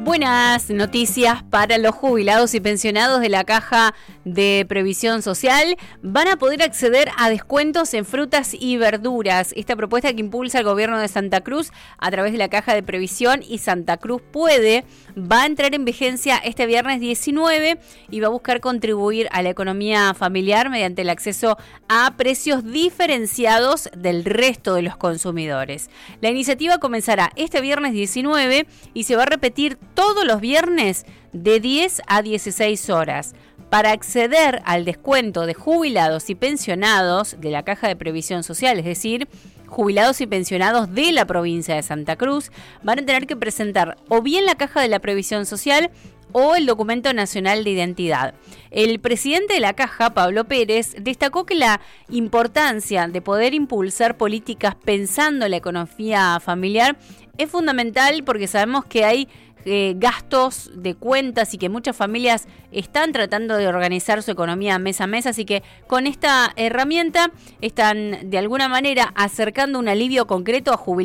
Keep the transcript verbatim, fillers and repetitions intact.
Buenas noticias para los jubilados y pensionados de la Caja de Previsión Social. Van a poder acceder a descuentos en frutas y verduras. Esta propuesta que impulsa el gobierno de Santa Cruz a través de la Caja de Previsión y Santa Cruz Puede va a entrar en vigencia este viernes diecinueve y va a buscar contribuir a la economía familiar mediante el acceso a precios diferenciados del resto de los consumidores. La iniciativa comenzará este viernes diecinueve y se va a repetir todos los viernes de diez a dieciséis horas. Para acceder al descuento de jubilados y pensionados de la Caja de Previsión Social, es decir, jubilados y pensionados de la provincia de Santa Cruz, van a tener que presentar o bien la Caja de la Previsión Social o el Documento Nacional de Identidad. El presidente de la Caja, Pablo Pérez, destacó que la importancia de poder impulsar políticas pensando en la economía familiar es fundamental porque sabemos que hay Eh, gastos de cuentas y que muchas familias están tratando de organizar su economía mes a mes, así que con esta herramienta están de alguna manera acercando un alivio concreto a jubilados